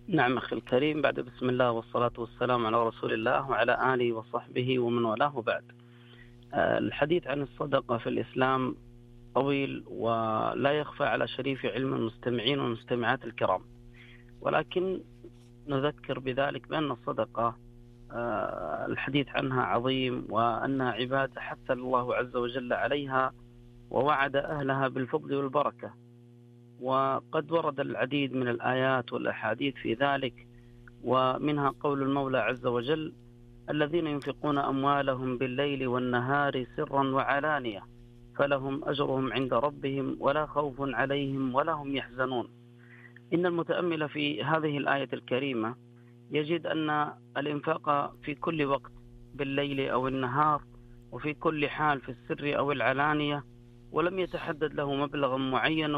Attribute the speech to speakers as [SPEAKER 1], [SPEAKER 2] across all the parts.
[SPEAKER 1] نعم أخي الكريم، بعد بسم الله والصلاة والسلام على رسول الله وعلى آله وصحبه ومن والاه بعد. الحديث عن الصدقة في الإسلام طويل ولا يخفى على شريف علم المستمعين والمستمعات الكرام، ولكن نذكر بذلك بأن الصدقة الحديث عنها عظيم، وأنها عبادة حث الله عز وجل عليها ووعد أهلها بالفضل والبركة. وقد ورد العديد من الآيات والأحاديث في ذلك، ومنها قول المولى عز وجل: الذين ينفقون أموالهم بالليل والنهار سرا وعلانية فلهم أجرهم عند ربهم ولا خوف عليهم ولا هم يحزنون. إن المتأمل في هذه الآية الكريمة يجد أن الإنفاق في كل وقت بالليل أو النهار، وفي كل حال في السر أو العلانية، ولم يتحدد له مبلغ معين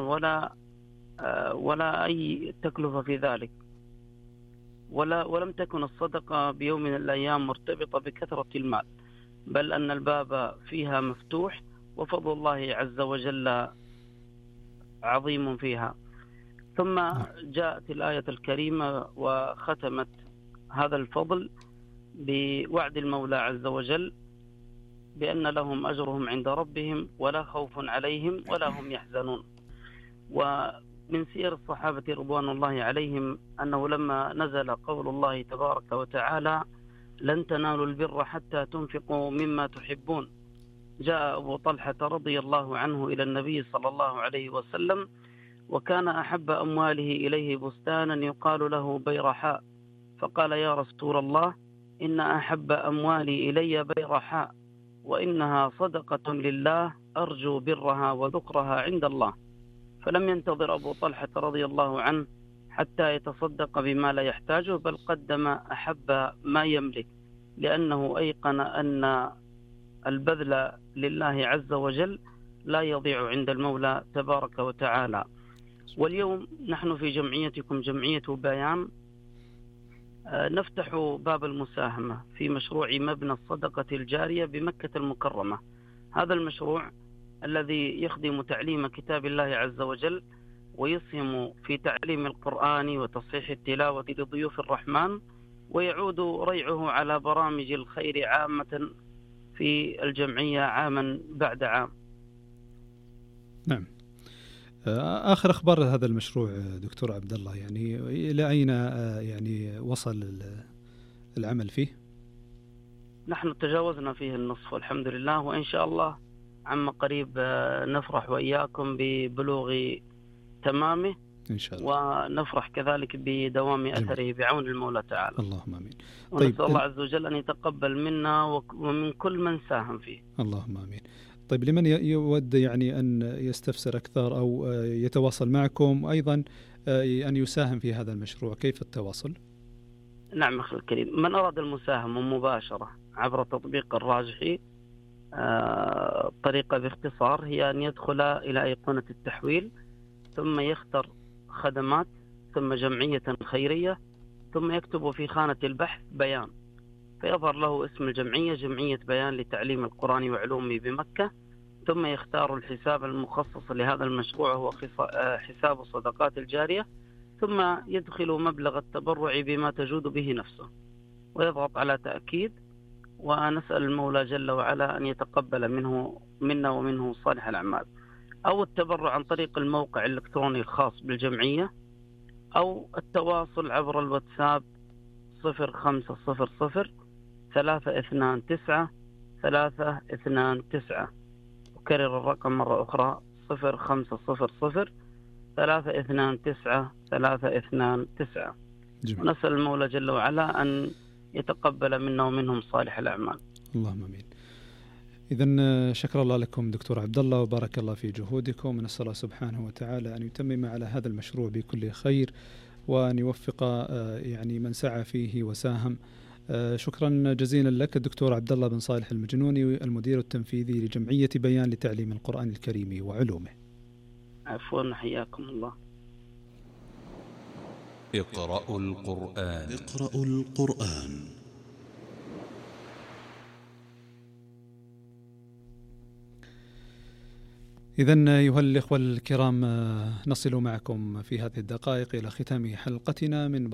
[SPEAKER 1] ولا أي تكلفة في ذلك، ولم تكن الصدقة بيوم من الأيام مرتبطة بكثرة المال، بل أن الباب فيها مفتوح وفضل الله عز وجل عظيم فيها. ثم جاءت الآية الكريمة وختمت هذا الفضل بوعد المولى عز وجل بأن لهم أجرهم عند ربهم ولا خوف عليهم ولا هم يحزنون. ومن سير الصحابة رضوان الله عليهم أنه لما نزل قول الله تبارك وتعالى: لن تنالوا البر حتى تنفقوا مما تحبون، جاء أبو طلحة رضي الله عنه إلى النبي صلى الله عليه وسلم، وكان أحب أمواله إليه بستانا يقال له بيرحاء، فقال: يا رسول الله، إن أحب أموالي إلي بيرحاء، وإنها صدقة لله أرجو برها وذكرها عند الله. فلم ينتظر أبو طلحة رضي الله عنه حتى يتصدق بما لا يحتاجه، بل قدم أحب ما يملك، لأنه أيقن أن البذل لله عز وجل لا يضيع عند المولى تبارك وتعالى. واليوم نحن في جمعيتكم جمعية بيان نفتح باب المساهمة في مشروع مبنى الصدقة الجارية بمكة المكرمة. هذا المشروع الذي يخدم تعليم كتاب الله عز وجل ويسهم في تعليم القرآن وتصحيح التلاوة لضيوف الرحمن، ويعود ريعه على برامج الخير عامة في الجمعية عاما بعد عام.
[SPEAKER 2] نعم. آخر أخبار هذا المشروع دكتور عبد الله، يعني إلى أين يعني وصل العمل فيه؟
[SPEAKER 1] نحن تجاوزنا فيه النصف والحمد لله، وإن شاء الله عما قريب نفرح وإياكم ببلوغ تمامه
[SPEAKER 2] إن شاء الله،
[SPEAKER 1] ونفرح كذلك بدوام أثره بعون المولى تعالى.
[SPEAKER 2] اللهم آمين.
[SPEAKER 1] ونسأل الله عز وجل أن يتقبل منا ومن كل من ساهم فيه.
[SPEAKER 2] اللهم آمين. طيب، لمن يود يعني أن يستفسر أكثر أو يتواصل معكم أيضا أن يساهم في هذا المشروع، كيف التواصل؟
[SPEAKER 1] نعم أخي الكريم، من أراد المساهمة مباشرة عبر تطبيق الراجحي، الطريقة باختصار هي أن يدخل إلى أيقونة التحويل، ثم يختار خدمات، ثم جمعية خيرية، ثم يكتب في خانة البحث بيان، فيظهر له اسم الجمعية: جمعية بيان لتعليم القرآن وعلومه بمكة، ثم يختار الحساب المخصص لهذا المشروع هو حساب الصدقات الجارية، ثم يدخل مبلغ التبرع بما تجود به نفسه ويضغط على تأكيد، ونسأل المولى جل وعلا أن يتقبل منا ومنه صالح الأعمال. أو التبرع عن طريق الموقع الإلكتروني الخاص بالجمعية، أو التواصل عبر الواتساب 0500-329-329. أكرر الرقم مرة أخرى: 0500-329-329. ونسأل المولى جل وعلا أن يتقبل منا ومنهم صالح الأعمال.
[SPEAKER 2] اللهم آمين. إذن شكر الله لكم دكتور عبد الله، وبارك الله في جهودكم، ونسأل الله سبحانه وتعالى أن يتمم على هذا المشروع بكل خير، وأن يوفق يعني من سعى فيه وساهم. شكرا جزيلا لك الدكتور عبد الله بن صالح المجنوني، المدير التنفيذي لجمعية بيان لتعليم القرآن الكريم وعلومه.
[SPEAKER 1] عفوا، حياكم الله.
[SPEAKER 3] اقرأوا القرآن.
[SPEAKER 4] اقرأوا القرآن.
[SPEAKER 2] إذن أيها الإخوة الكرام، نصل معكم في هذه الدقائق إلى ختام حلقتنا من